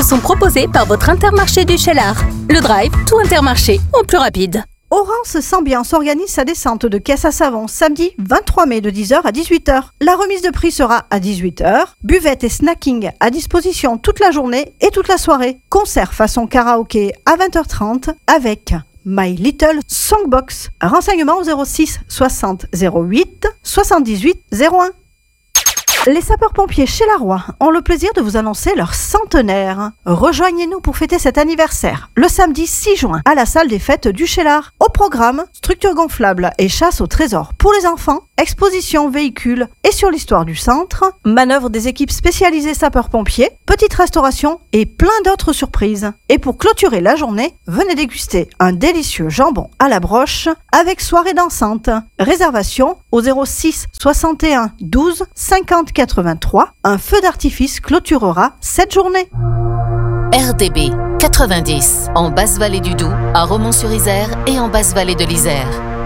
sont proposés par votre Intermarché du Cheylard. Le Drive, tout Intermarché, en plus rapide. Orange Sambiance organise sa descente de caisse à savon samedi 23 mai de 10h à 18h. La remise de prix sera à 18h. Buvette et snacking à disposition toute la journée et toute la soirée. Concert façon karaoké à 20h30 avec My Little Songbox. Renseignements au 06 60 08 78 01. Les sapeurs-pompiers Cheylard ont le plaisir de vous annoncer leur centenaire. Rejoignez-nous pour fêter cet anniversaire le samedi 6 juin à la salle des fêtes du Cheylard. Au programme, structure gonflable et chasse au trésor pour les enfants, exposition véhicules et sur l'histoire du centre, manœuvre des équipes spécialisées sapeurs-pompiers, petite restauration et plein d'autres surprises. Et pour clôturer la journée, venez déguster un délicieux jambon à la broche avec soirée dansante. Réservation au 06 61 12 50 83. Un feu d'artifice clôturera cette journée. RDB 90 en Basse-Vallée du Doubs, à Romont-sur-Isère et en Basse-Vallée de l'Isère.